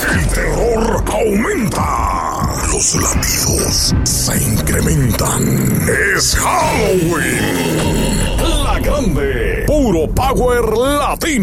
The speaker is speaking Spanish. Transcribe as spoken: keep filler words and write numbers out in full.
El terror aumenta. Los latidos se incrementan. Es Halloween. La Grande. Puro Power Latino.